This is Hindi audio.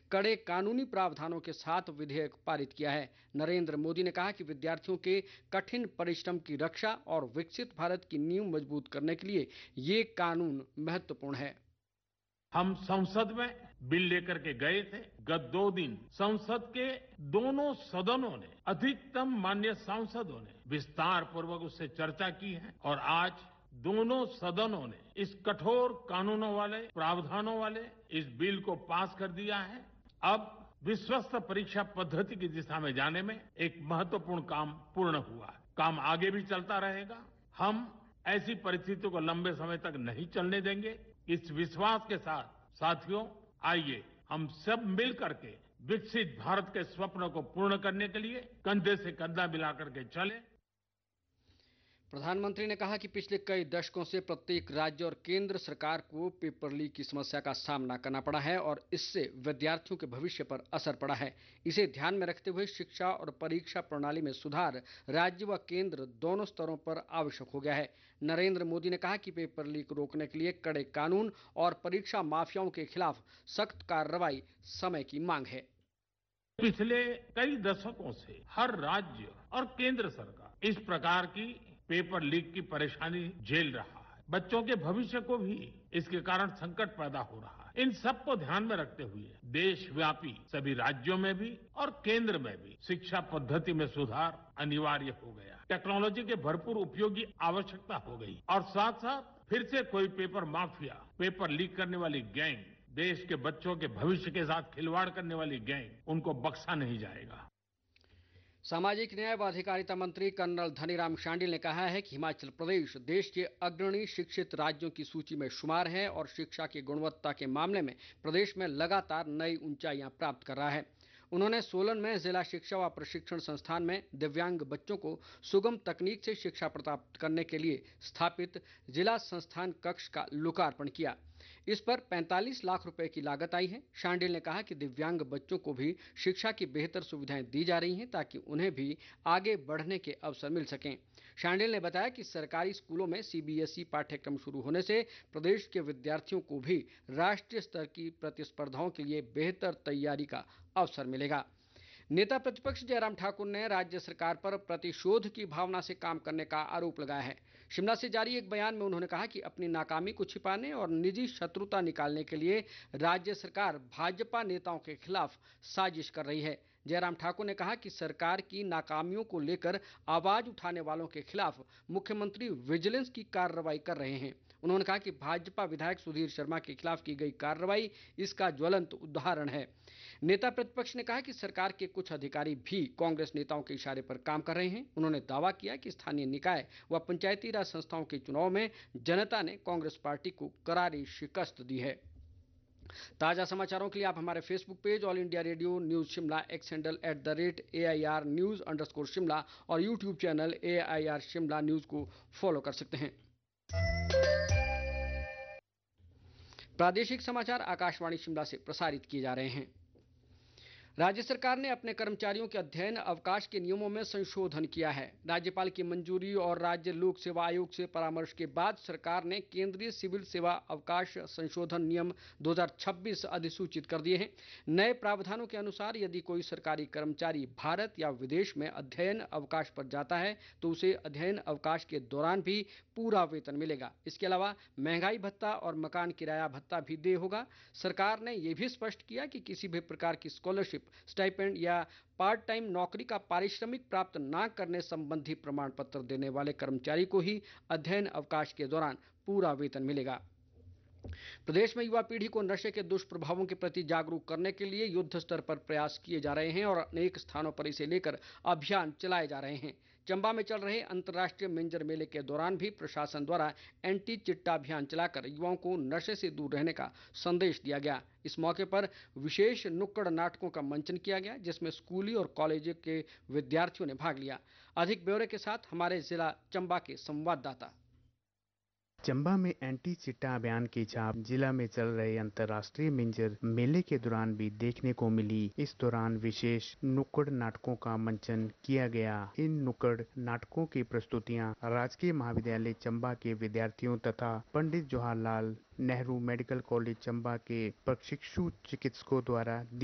कड़े कानूनी प्रावधानों के साथ विधेयक पारित किया है। नरेंद्र मोदी ने कहा कि विद्यार्थियों के कठिन परिश्रम की रक्षा और विकसित भारत की नींव मजबूत करने के लिए ये कानून महत्वपूर्ण है। हम संसद में बिल लेकर के गए थे। गत 2 दिन संसद के दोनों सदनों ने, अधिकतम माननीय सांसदों ने विस्तार पूर्वक उससे चर्चा की है और आज दोनों सदनों ने इस कठोर कानूनों वाले, प्रावधानों वाले इस बिल को पास कर दिया है। अब विश्वस्त परीक्षा पद्धति की दिशा में जाने में एक महत्वपूर्ण काम पूर्ण हुआ है। काम आगे भी चलता रहेगा। हम ऐसी परिस्थितियों को लंबे समय तक नहीं चलने देंगे। इस विश्वास के साथ साथियों, आइए हम सब मिल करके विकसित भारत के स्वप्न को पूर्ण करने के लिए कंधे से कंधा मिलाकर के चलें। प्रधानमंत्री ने कहा कि पिछले कई दशकों से प्रत्येक राज्य और केंद्र सरकार को पेपर लीक की समस्या का सामना करना पड़ा है और इससे विद्यार्थियों के भविष्य पर असर पड़ा है। इसे ध्यान में रखते हुए शिक्षा और परीक्षा प्रणाली में सुधार राज्य व केंद्र दोनों स्तरों पर आवश्यक हो गया है। नरेंद्र मोदी ने कहा कि पेपर लीक रोकने के लिए कड़े कानून और परीक्षा माफियाओं के खिलाफ सख्त कार्रवाई समय की मांग है। पिछले कई दशकों से हर राज्य और केंद्र सरकार इस प्रकार की पेपर लीक की परेशानी झेल रहा है। बच्चों के भविष्य को भी इसके कारण संकट पैदा हो रहा है। इन सबको ध्यान में रखते हुए देशव्यापी सभी राज्यों में भी और केंद्र में भी शिक्षा पद्धति में सुधार अनिवार्य हो गया। टेक्नोलॉजी के भरपूर उपयोग की आवश्यकता हो गई और साथ साथ फिर से कोई पेपर माफिया, पेपर लीक करने वाली गैंग, देश के बच्चों के भविष्य के साथ खिलवाड़ करने वाली गैंग, उनको बख्शा नहीं जाएगा। सामाजिक न्याय व अधिकारिता मंत्री कर्नल धनीराम शांडिल ने कहा है कि हिमाचल प्रदेश देश के अग्रणी शिक्षित राज्यों की सूची में शुमार है और शिक्षा की गुणवत्ता के मामले में प्रदेश में लगातार नई ऊंचाइयां प्राप्त कर रहा है। उन्होंने सोलन में जिला शिक्षा व प्रशिक्षण संस्थान में दिव्यांग बच्चों को सुगम तकनीक से शिक्षा प्राप्त करने के लिए स्थापित जिला संस्थान कक्ष का लोकार्पण किया। इस पर 45 लाख रुपए की लागत आई है। शांडिल ने कहा कि दिव्यांग बच्चों को भी शिक्षा की बेहतर सुविधाएं दी जा रही हैं ताकि उन्हें भी आगे बढ़ने के अवसर मिल सकें। शांडिल ने बताया कि सरकारी स्कूलों में सीबीएसई पाठ्यक्रम शुरू होने से प्रदेश के विद्यार्थियों को भी राष्ट्रीय स्तर की प्रतिस्पर्धाओं के लिए बेहतर तैयारी का अवसर मिलेगा। नेता प्रतिपक्ष जयराम ठाकुर ने राज्य सरकार पर प्रतिशोध की भावना से काम करने का आरोप लगाया है। शिमला से जारी एक बयान में उन्होंने कहा कि अपनी नाकामी को छिपाने और निजी शत्रुता निकालने के लिए राज्य सरकार भाजपा नेताओं के खिलाफ साजिश कर रही है। जयराम ठाकुर ने कहा कि सरकार की नाकामियों को लेकर आवाज उठाने वालों के खिलाफ मुख्यमंत्री विजिलेंस की कार्रवाई कर रहे हैं। उन्होंने कहा कि भाजपा विधायक सुधीर शर्मा के खिलाफ की गई कार्रवाई इसका ज्वलंत उदाहरण है। नेता प्रतिपक्ष ने कहा कि सरकार के कुछ अधिकारी भी कांग्रेस नेताओं के इशारे पर काम कर रहे हैं। उन्होंने दावा किया कि स्थानीय निकाय व पंचायती राज संस्थाओं के चुनाव में जनता ने कांग्रेस पार्टी को करारी शिकस्त दी है। ताज़ा समाचारों के लिए आप हमारे Facebook page all India radio news Shimla, x handle @AIR news_शिमला और YouTube channel AIR Shimla news को फॉलो कर सकते हैं। प्रादेशिक समाचार आकाशवाणी शिमला से प्रसारित किए जा रहे हैं। राज्य सरकार ने अपने कर्मचारियों के अध्ययन अवकाश के नियमों में संशोधन किया है। राज्यपाल की मंजूरी और राज्य लोक सेवा आयोग से परामर्श के बाद सरकार ने केंद्रीय सिविल सेवा अवकाश संशोधन नियम 2026 अधिसूचित कर दिए हैं। नए प्रावधानों के अनुसार यदि कोई सरकारी कर्मचारी भारत या विदेश में अध्ययन अवकाश पर जाता है तो उसे अध्ययन अवकाश के दौरान भी पूरा वेतन मिलेगा। इसके अलावा महंगाई भत्ता और मकान किराया भत्ता भी देय होगा। सरकार ने यह भी स्पष्ट किया कि किसी भी प्रकार की स्कॉलरशिप, स्टाइपेंड या पार्ट टाइम नौकरी का पारिश्रमिक प्राप्त न करने संबंधी प्रमाण पत्र देने वाले कर्मचारी को ही अध्ययन अवकाश के दौरान पूरा वेतन मिलेगा। प्रदेश में युवा पीढ़ी को नशे के दुष्प्रभावों के प्रति जागरूक करने के लिए युद्ध स्तर पर प्रयास किए जा रहे हैं और अनेक स्थानों पर इसे लेकर अभियान चलाए जा रहे हैं। चंबा में चल रहे अंतर्राष्ट्रीय मिंजर मेले के दौरान भी प्रशासन द्वारा एंटी चिट्टा अभियान चलाकर युवाओं को नशे से दूर रहने का संदेश दिया गया। इस मौके पर विशेष नुक्कड़ नाटकों का मंचन किया गया जिसमें स्कूली और कॉलेज के विद्यार्थियों ने भाग लिया। अधिक ब्यौरे के साथ हमारे जिला चंबा के संवाददाता। चंबा में एंटी चिट्टा अभियान की छाप जिला में चल रहे अंतर्राष्ट्रीय मिंजर मेले के दौरान भी देखने को मिली। इस दौरान विशेष नुक्कड़ नाटकों का मंचन किया गया। इन नुक्कड़ नाटकों की प्रस्तुतियां राजकीय महाविद्यालय चंबा के विद्यार्थियों तथा पंडित जवाहरलाल नेहरू मेडिकल कॉलेज चंबा के प्रशिक्षु चिकित्सकों द्वारा